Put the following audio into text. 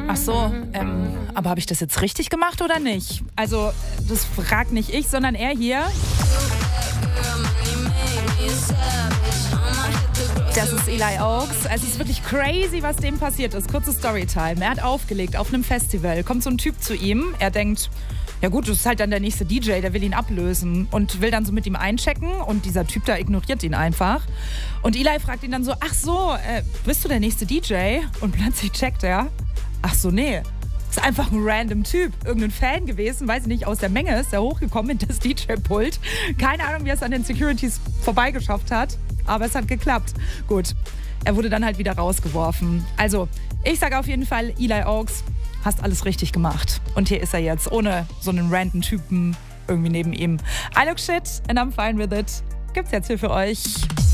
Ach so, aber habe ich das jetzt richtig gemacht oder nicht? Also, das fragt nicht ich, sondern er hier. Das ist Eli Oaks. Es ist wirklich crazy, was dem passiert ist. Kurze Storytime. Er hat aufgelegt auf einem Festival. Kommt so ein Typ zu ihm. Er denkt, ja gut, das ist halt dann der nächste DJ, der will ihn ablösen und will dann so mit ihm einchecken und dieser Typ da ignoriert ihn einfach. Und Eli fragt ihn dann so, ach so, bist du der nächste DJ? Und plötzlich checkt er, ach so, nee. Ist einfach ein random Typ, irgendein Fan gewesen, weiß ich nicht, aus der Menge ist er hochgekommen in das DJ-Pult. Keine Ahnung, wie er es an den Securities vorbeigeschafft hat, aber es hat geklappt. Gut, er wurde dann halt wieder rausgeworfen. Also, ich sage auf jeden Fall, Eli Oaks, hast alles richtig gemacht. Und hier ist er jetzt, ohne so einen random Typen irgendwie neben ihm. I look shit and I'm fine with it. Gibt's jetzt hier für euch.